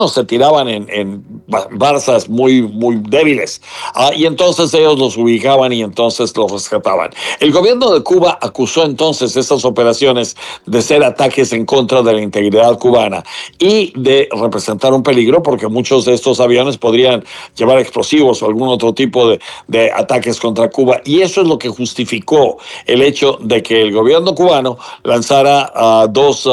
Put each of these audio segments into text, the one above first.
se tiraban en barzas muy, muy débiles. Y entonces ellos los ubicaban y entonces los rescataban. El gobierno de Cuba acusó entonces estas operaciones de ser ataques en contra de la integridad cubana y de representar un peligro porque muchos de estos aviones podrían llevar explosivos o algún otro tipo de ataques contra Cuba. Y eso es lo que justificó el hecho de que el gobierno cubano lanzara dos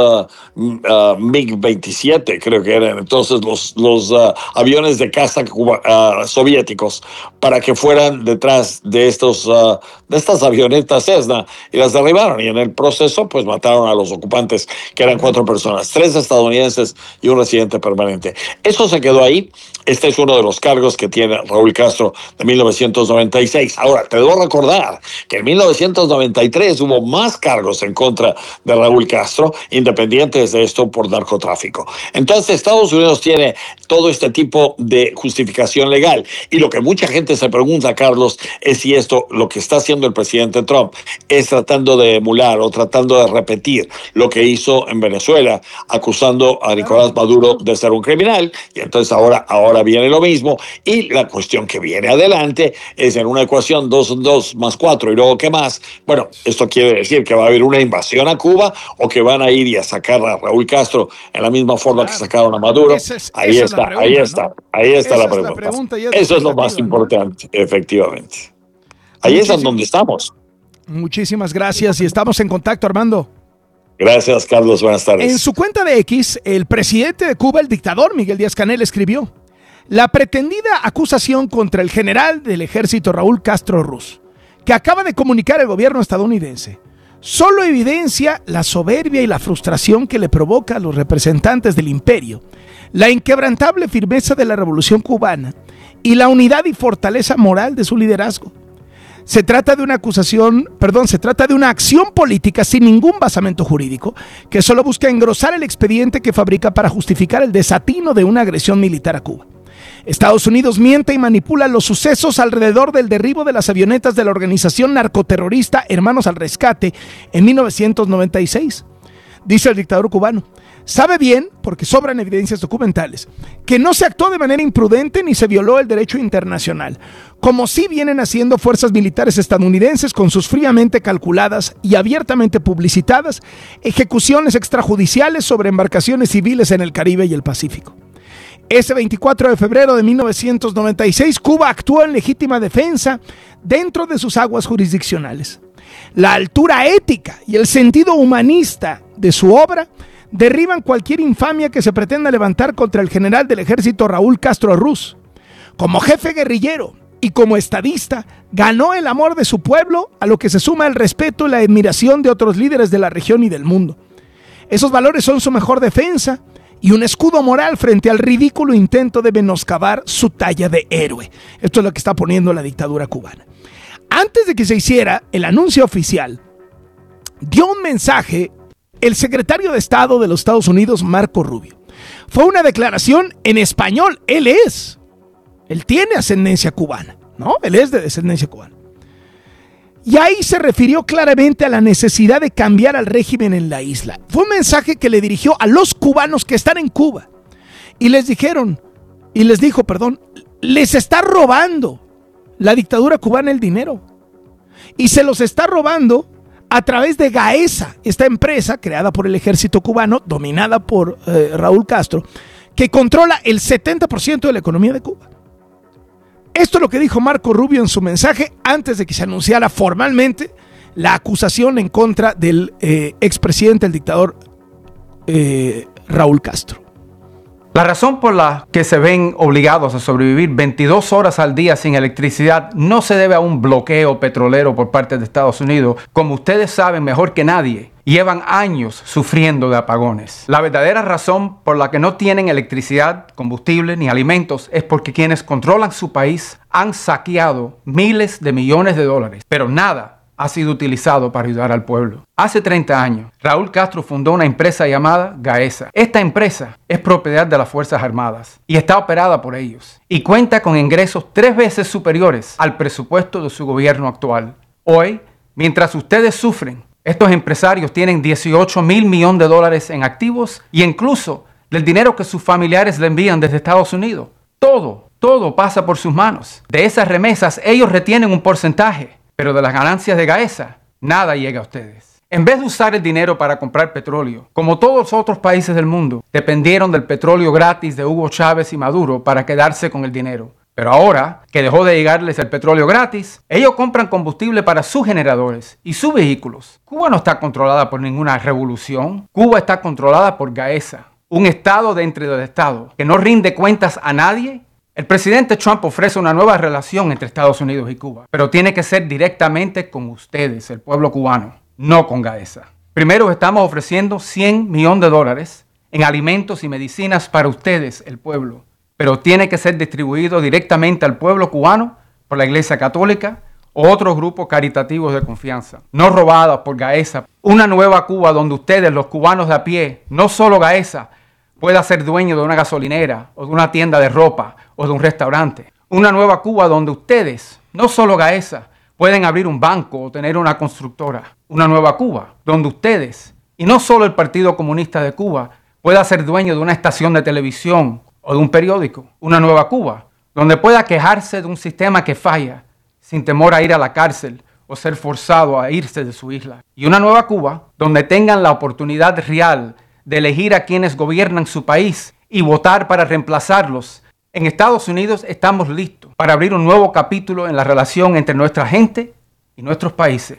MiG-27, creo que eran entonces los aviones de caza soviéticos, para que fueran detrás de estas avionetas Cessna, y las derribaron, y en el proceso pues mataron a los ocupantes, que eran 4 personas, 3 estadounidenses y un residente permanente. Eso se quedó ahí. Este es uno de los cargos que tiene Raúl Castro de 1996. Ahora, te debo recordar que en 1993 hubo más cargos en contra de Raúl Castro, independientes de esto, por narcotráfico. Entonces, Estados Unidos tiene todo este tipo de justificación legal. Y lo que mucha gente se pregunta, Carlos, es si esto, lo que está haciendo el presidente Trump, es tratando de emular o tratando de repetir lo que hizo en Venezuela, acusando a Nicolás Maduro de ser un criminal. Y entonces ahora viene lo mismo. Y la cuestión que viene adelante es en una ecuación 2 más 4 y luego ¿qué más? Bueno, esto quiere decir que va a haber una invasión a Cuba o que van a ir y a sacar a Raúl Castro en la misma forma que sacaron a Maduro. Ahí está la pregunta. Eso es lo más importante, efectivamente. Ahí es donde estamos. Muchísimas gracias y estamos en contacto, Armando. Gracias, Carlos. Buenas tardes. En su cuenta de X, el presidente de Cuba, el dictador Miguel Díaz-Canel, escribió: la pretendida acusación contra el general del ejército Raúl Castro Ruz, que acaba de comunicar el gobierno estadounidense, solo evidencia la soberbia y la frustración que le provoca a los representantes del imperio, la inquebrantable firmeza de la revolución cubana y la unidad y fortaleza moral de su liderazgo. Se trata de una acción política sin ningún basamento jurídico, que solo busca engrosar el expediente que fabrica para justificar el desatino de una agresión militar a Cuba. Estados Unidos miente y manipula los sucesos alrededor del derribo de las avionetas de la organización narcoterrorista Hermanos al Rescate en 1996. Dice el dictador cubano: sabe bien, porque sobran evidencias documentales, que no se actuó de manera imprudente ni se violó el derecho internacional, como sí vienen haciendo fuerzas militares estadounidenses con sus fríamente calculadas y abiertamente publicitadas ejecuciones extrajudiciales sobre embarcaciones civiles en el Caribe y el Pacífico. Ese 24 de febrero de 1996, Cuba actuó en legítima defensa dentro de sus aguas jurisdiccionales. La altura ética y el sentido humanista de su obra derriban cualquier infamia que se pretenda levantar contra el general del ejército Raúl Castro Ruz. Como jefe guerrillero y como estadista, ganó el amor de su pueblo, a lo que se suma el respeto y la admiración de otros líderes de la región y del mundo. Esos valores son su mejor defensa y un escudo moral frente al ridículo intento de menoscabar su talla de héroe. Esto es lo que está poniendo la dictadura cubana. Antes de que se hiciera el anuncio oficial, dio un mensaje el secretario de Estado de los Estados Unidos, Marco Rubio. Fue una declaración en español. Él tiene ascendencia cubana, ¿no? Él es de descendencia cubana. Y ahí se refirió claramente a la necesidad de cambiar al régimen en la isla. Fue un mensaje que le dirigió a los cubanos que están en Cuba. Y les dijo, les está robando la dictadura cubana el dinero. Y se los está robando a través de Gaesa, esta empresa creada por el ejército cubano, dominada por Raúl Castro, que controla el 70% de la economía de Cuba. Esto es lo que dijo Marco Rubio en su mensaje antes de que se anunciara formalmente la acusación en contra del expresidente, el dictador Raúl Castro. La razón por la que se ven obligados a sobrevivir 22 horas al día sin electricidad no se debe a un bloqueo petrolero por parte de Estados Unidos. Como ustedes saben mejor que nadie, llevan años sufriendo de apagones. La verdadera razón por la que no tienen electricidad, combustible ni alimentos es porque quienes controlan su país han saqueado miles de millones de dólares, pero nada ha sido utilizado para ayudar al pueblo. Hace 30 años, Raúl Castro fundó una empresa llamada Gaesa. Esta empresa es propiedad de las Fuerzas Armadas y está operada por ellos y cuenta con ingresos 3 veces superiores al presupuesto de su gobierno actual. Hoy, mientras ustedes sufren, estos empresarios tienen $18,000 millones en activos y incluso del dinero que sus familiares le envían desde Estados Unidos. Todo pasa por sus manos. De esas remesas, ellos retienen un porcentaje, pero de las ganancias de Gaesa, nada llega a ustedes. En vez de usar el dinero para comprar petróleo, como todos los otros países del mundo, dependieron del petróleo gratis de Hugo Chávez y Maduro para quedarse con el dinero. Pero ahora que dejó de llegarles el petróleo gratis, ellos compran combustible para sus generadores y sus vehículos. Cuba no está controlada por ninguna revolución. Cuba está controlada por Gaesa, un estado dentro del estado que no rinde cuentas a nadie. El presidente Trump ofrece una nueva relación entre Estados Unidos y Cuba, pero tiene que ser directamente con ustedes, el pueblo cubano, no con Gaesa. Primero estamos ofreciendo $100 millones en alimentos y medicinas para ustedes, el pueblo, pero tiene que ser distribuido directamente al pueblo cubano por la Iglesia Católica o otros grupos caritativos de confianza, no robadas por Gaesa. Una nueva Cuba donde ustedes, los cubanos de a pie, no solo Gaesa, pueda ser dueño de una gasolinera o de una tienda de ropa o de un restaurante. Una nueva Cuba donde ustedes, no solo Gaesa, pueden abrir un banco o tener una constructora. Una nueva Cuba donde ustedes, y no solo el Partido Comunista de Cuba, pueda ser dueño de una estación de televisión o de un periódico. Una nueva Cuba donde pueda quejarse de un sistema que falla sin temor a ir a la cárcel o ser forzado a irse de su isla. Y una nueva Cuba donde tengan la oportunidad real de elegir a quienes gobiernan su país y votar para reemplazarlos. En Estados Unidos estamos listos para abrir un nuevo capítulo en la relación entre nuestra gente y nuestros países.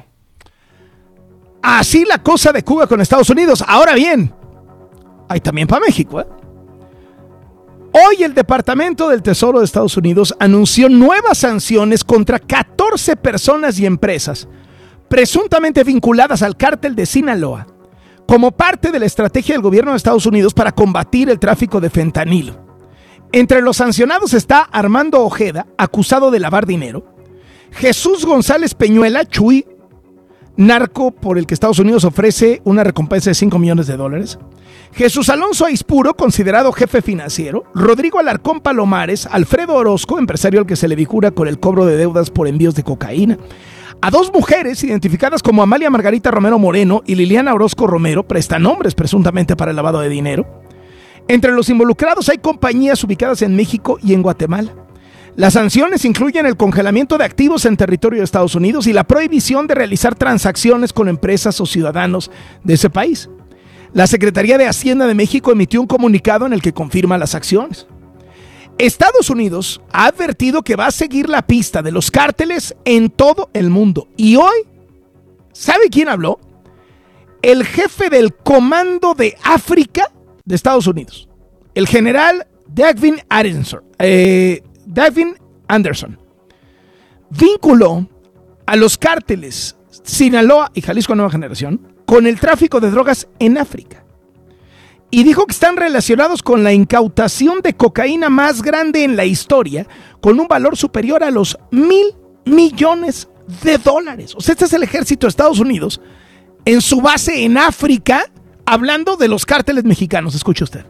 Así la cosa de Cuba con Estados Unidos. Ahora bien, hay también para México, ¿eh? Hoy el Departamento del Tesoro de Estados Unidos anunció nuevas sanciones contra 14 personas y empresas presuntamente vinculadas al cártel de Sinaloa, como parte de la estrategia del gobierno de Estados Unidos para combatir el tráfico de fentanilo. Entre los sancionados está Armando Ojeda, acusado de lavar dinero, Jesús González Peñuela, Chuy, narco por el que Estados Unidos ofrece una recompensa de $5 millones, Jesús Alonso Aispuro, considerado jefe financiero, Rodrigo Alarcón Palomares, Alfredo Orozco, empresario al que se le vincula con el cobro de deudas por envíos de cocaína, a dos mujeres identificadas como Amalia Margarita Romero Moreno y Liliana Orozco Romero, prestanombres presuntamente para el lavado de dinero. Entre los involucrados hay compañías ubicadas en México y en Guatemala. Las sanciones incluyen el congelamiento de activos en territorio de Estados Unidos y la prohibición de realizar transacciones con empresas o ciudadanos de ese país. La Secretaría de Hacienda de México emitió un comunicado en el que confirma las acciones. Estados Unidos ha advertido que va a seguir la pista de los cárteles en todo el mundo. Y hoy, ¿sabe quién habló? El jefe del Comando de África de Estados Unidos, el general Davin Anderson, vinculó a los cárteles Sinaloa y Jalisco Nueva Generación con el tráfico de drogas en África. Y dijo que están relacionados con la incautación de cocaína más grande en la historia, con un valor superior a los $1,000 millones. O sea, este es el ejército de Estados Unidos en su base en África, hablando de los cárteles mexicanos. Escuche usted.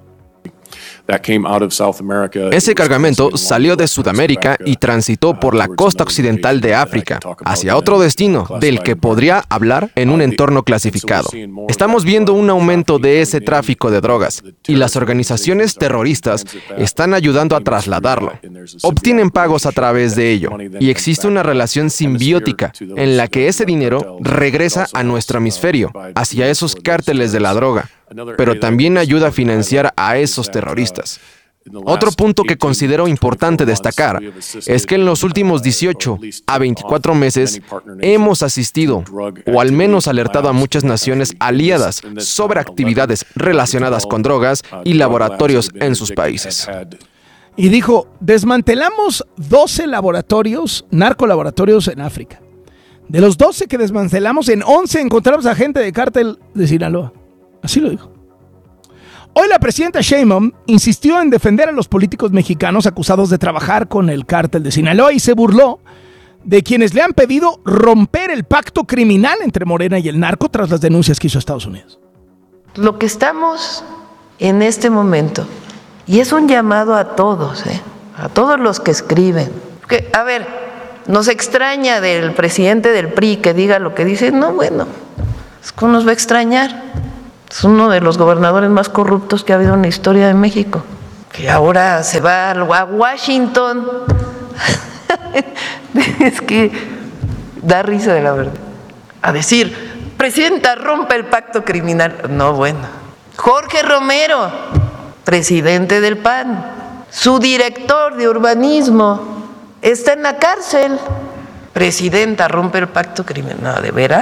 Ese cargamento salió de Sudamérica y transitó por la costa occidental de África hacia otro destino del que podría hablar en un entorno clasificado. Estamos viendo un aumento de ese tráfico de drogas y las organizaciones terroristas están ayudando a trasladarlo. Obtienen pagos a través de ello y existe una relación simbiótica en la que ese dinero regresa a nuestro hemisferio, hacia esos cárteles de la droga, pero también ayuda a financiar a esos terroristas. Otro punto que considero importante destacar es que en los últimos 18 a 24 meses hemos asistido, o al menos alertado a muchas naciones aliadas sobre actividades relacionadas con drogas y laboratorios en sus países. Y dijo, desmantelamos 12 laboratorios, narcolaboratorios en África. De los 12 que desmantelamos, en 11 encontramos a gente de cártel de Sinaloa. Así lo dijo. Hoy la presidenta Sheinbaum insistió en defender a los políticos mexicanos acusados de trabajar con el cártel de Sinaloa y se burló de quienes le han pedido romper el pacto criminal entre Morena y el narco tras las denuncias que hizo Estados Unidos. Lo que estamos en este momento, y es un llamado a todos los que escriben, porque, a ver, nos extraña del presidente del PRI que diga lo que dice, no, bueno, es que nos va a extrañar. Es uno de los gobernadores más corruptos que ha habido en la historia de México, que ahora se va a Washington. Es que da risa, de la verdad. A decir, presidenta, rompe el pacto criminal. No, bueno. Jorge Romero, presidente del PAN, su director de urbanismo, está en la cárcel. Presidenta, rompe el pacto criminal. No, ¿de veras?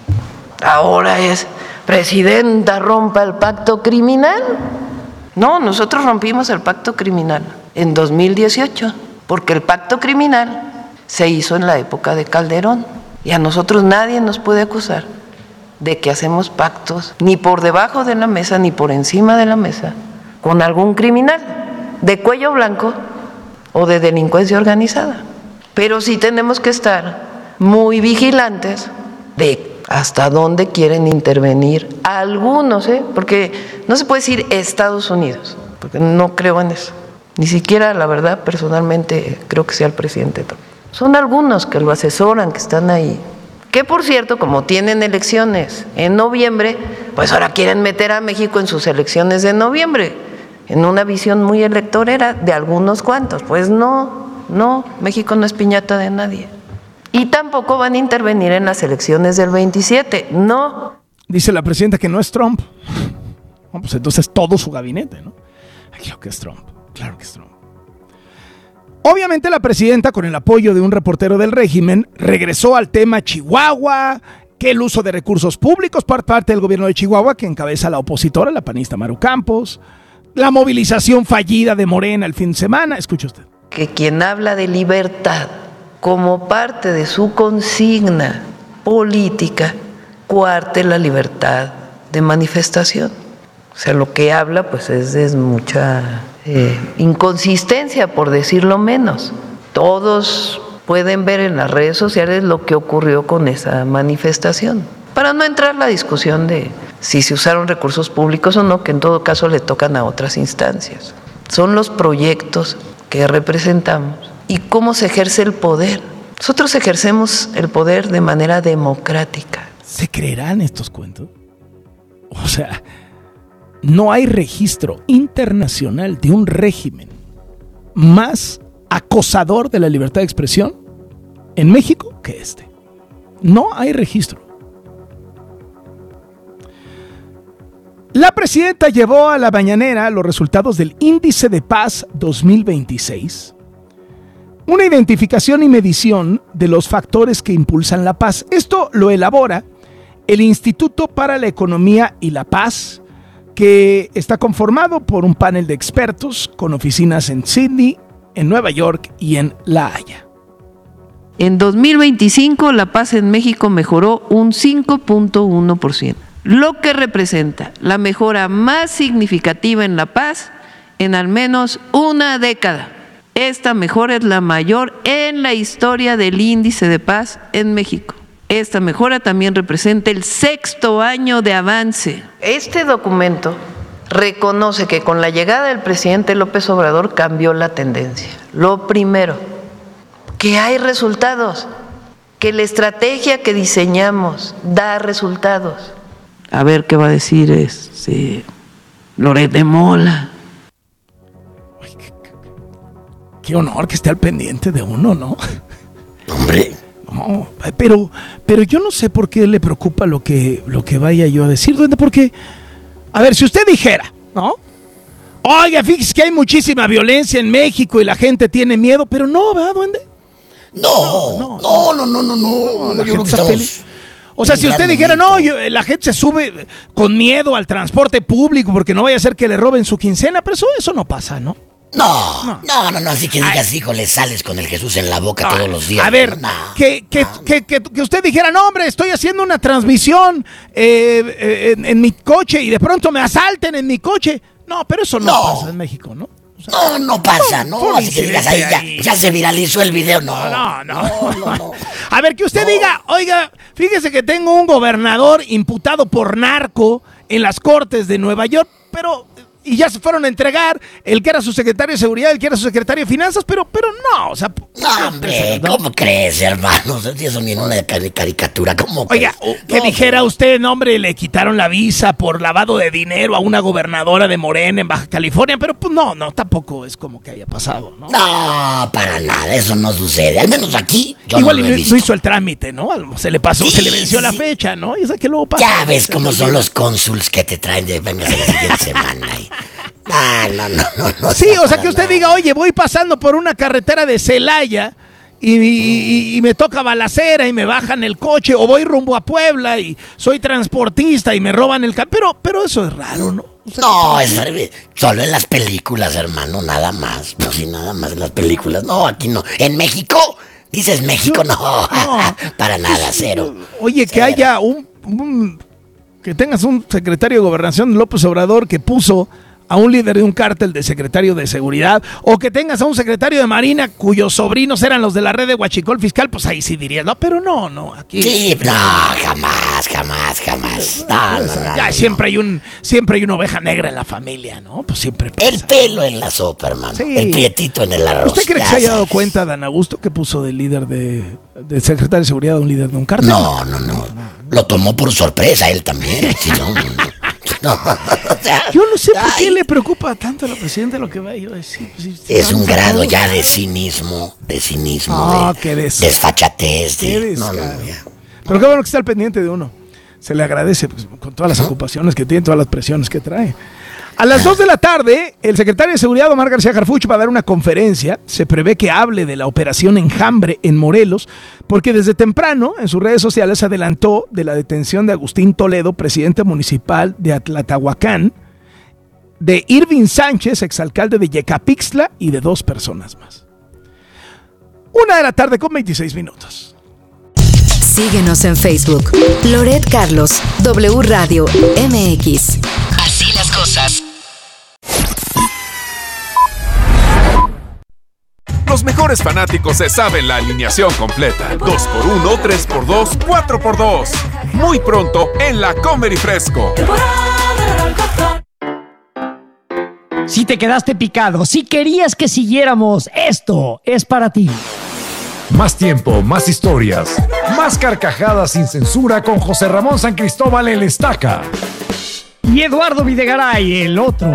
Ahora es, presidenta, rompa el pacto criminal. No, nosotros rompimos el pacto criminal en 2018, porque el pacto criminal se hizo en la época de Calderón. Y a nosotros nadie nos puede acusar de que hacemos pactos ni por debajo de la mesa ni por encima de la mesa con algún criminal de cuello blanco o de delincuencia organizada. Pero sí tenemos que estar muy vigilantes de hasta dónde quieren intervenir algunos, porque no se puede decir Estados Unidos, porque no creo en eso. Ni siquiera, la verdad, personalmente creo que sea el presidente. Son algunos que lo asesoran, que están ahí. Que por cierto, como tienen elecciones en noviembre, pues ahora quieren meter a México en sus elecciones de noviembre, en una visión muy electorera de algunos cuantos. Pues no, México no es piñata de nadie. Y tampoco van a intervenir en las elecciones del 27, no. Dice la presidenta que no es Trump. Bueno, pues entonces todo su gabinete, ¿no? Claro que es Trump, claro que es Trump. Obviamente la presidenta, con el apoyo de un reportero del régimen, regresó al tema Chihuahua, que el uso de recursos públicos por parte del gobierno de Chihuahua, que encabeza la opositora, la panista Maru Campos, la movilización fallida de Morena el fin de semana. Escuche usted. Que quien habla de libertad como parte de su consigna política, cuarte la libertad de manifestación. O sea, lo que habla pues es mucha inconsistencia, por decirlo menos. Todos pueden ver en las redes sociales lo que ocurrió con esa manifestación. Para no entrar en la discusión de si se usaron recursos públicos o no, que en todo caso le tocan a otras instancias. Son los proyectos que representamos y cómo se ejerce el poder. Nosotros ejercemos el poder de manera democrática. ¿Se creerán estos cuentos? O sea, no hay registro internacional de un régimen más acosador de la libertad de expresión en México que este. No hay registro. La presidenta llevó a la mañanera los resultados del Índice de Paz 2026, una identificación y medición de los factores que impulsan la paz. Esto lo elabora el Instituto para la Economía y la Paz, que está conformado por un panel de expertos con oficinas en Sydney, en Nueva York y en La Haya. En 2025 la paz en México mejoró un 5.1%, lo que representa la mejora más significativa en la paz en al menos una década. Esta mejora es la mayor en la historia del Índice de Paz en México. Esta mejora también representa el 6º año de avance. Este documento reconoce que con la llegada del presidente López Obrador cambió la tendencia. Lo primero, que hay resultados, que la estrategia que diseñamos da resultados. A ver qué va a decir Loret de Mola. Qué honor que esté al pendiente de uno, ¿no? Hombre. No, pero yo no sé por qué le preocupa lo que vaya yo a decir, duende, porque, a ver, si usted dijera, ¿no? Oiga, fíjese que hay muchísima violencia en México y la gente tiene miedo, pero no, ¿verdad, duende? No. La gente está feliz. O sea, si usted dijera, no, la gente se sube con miedo al transporte público porque no vaya a ser que le roben su quincena, pero eso no pasa, ¿no? No, así que digas, híjole, sales con el Jesús en la boca todos los días. A ver, que usted dijera, no, hombre, estoy haciendo una transmisión en mi coche y de pronto me asalten en mi coche. No, pero eso no pasa en México, ¿no? O sea, no pasa, ¿no? Así que digas, ahí ya se viralizó el video, no. A ver, que usted diga, oiga, fíjese que tengo un gobernador imputado por narco en las cortes de Nueva York, pero y ya se fueron a entregar el que era su secretario de seguridad, el que era su secretario de finanzas, pero no, o sea... No, hombre, ¿cómo crees, hermano? Eso ni en una caricatura, ¿cómo Oiga, crees? que dijera usted, no, hombre, le quitaron la visa por lavado de dinero a una gobernadora de Morena en Baja California, pero pues no, tampoco es como que haya pasado, ¿no? No, para nada, eso no sucede, al menos aquí yo Igual no lo he visto. no hizo el trámite, ¿no? Se le pasó, Sí, se le venció la sí. fecha, ¿no? Y esa que luego pasa. Ya ves cómo son los cónsuls que te traen de venga la siguiente semana. No. Sí, o sea que usted diga, oye, voy pasando por una carretera de Celaya y me toca balacera y me bajan el coche, o voy rumbo a Puebla y soy transportista y me roban el pero eso es raro, ¿no? O sea, No, es solo en las películas, hermano, nada más. No, sí, nada más en las películas. No, aquí no. ¿En México? ¿Dices México? No, para nada, cero. Oye, que haya que tengas un secretario de Gobernación, López Obrador, que puso a un líder de un cártel de secretario de seguridad, o que tengas a un secretario de Marina cuyos sobrinos eran los de la red de Huachicol Fiscal, pues ahí sí dirías, no, pero no, aquí... Sí, no, jamás. No. Ya siempre hay una oveja negra en la familia, ¿no? Pues siempre pasa. El pelo en la sopa, hermano. Sí. El prietito en el arroz. ¿Usted cree que ya se haya dado sabes. cuenta, Dan Augusto, que puso de líder de secretario de seguridad a un líder de un cártel? No. Lo tomó por sorpresa él también. Sí, no, o sea, Yo no sé por qué ay, le preocupa tanto a la presidenta lo que va a decir. es un grado ya de cinismo, qué de descaro. desfachatez. Qué No, descaro. ya. Pero qué bueno que está al pendiente de uno. Se le agradece pues, con todas las ocupaciones que tiene, todas las presiones que trae. A las 2 de la tarde, el secretario de Seguridad, Omar García Harfuch, va a dar una conferencia. Se prevé que hable de la operación Enjambre en Morelos, porque desde temprano en sus redes sociales adelantó de la detención de Agustín Toledo, presidente municipal de Atlatahuacán, de Irving Sánchez, exalcalde de Yecapixtla, y de 2 personas más. 1 de la tarde con 26 minutos. Síguenos en Facebook. Loret Carlos, W Radio MX. Así las cosas. Los mejores fanáticos se saben la alineación completa. 2x1, 3x2, 4x2. Muy pronto en la Comer y Fresco. Si te quedaste picado, si querías que siguiéramos, esto es para ti. Más tiempo, más historias, más carcajadas sin censura con José Ramón San Cristóbal el Estaca. Y Eduardo Videgaray, el otro.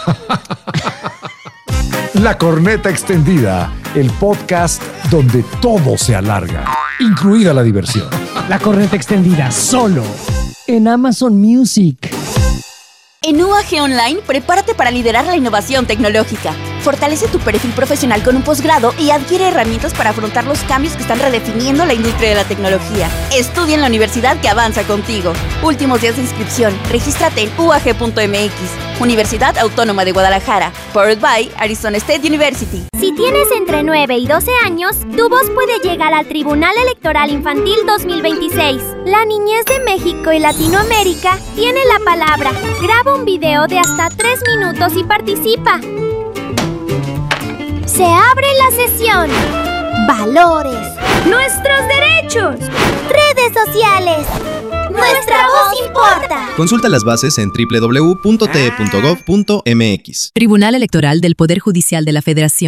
La Corneta Extendida, el podcast donde todo se alarga, incluida la diversión. La Corneta Extendida, solo en Amazon Music. En UAG Online, prepárate para liderar la innovación tecnológica. Fortalece tu perfil profesional con un posgrado y adquiere herramientas para afrontar los cambios que están redefiniendo la industria de la tecnología. Estudia en la universidad que avanza contigo. Últimos días de inscripción. Regístrate en uag.mx. Universidad Autónoma de Guadalajara. Powered by Arizona State University. Si tienes entre 9 y 12 años, tu voz puede llegar al Tribunal Electoral Infantil 2026. La niñez de México y Latinoamérica tiene la palabra. Graba un video de hasta 3 minutos y participa. Se abre la sesión. Valores. Nuestros derechos. Redes sociales. Nuestra voz importa. Consulta las bases en www.te.gov.mx. Tribunal Electoral del Poder Judicial de la Federación.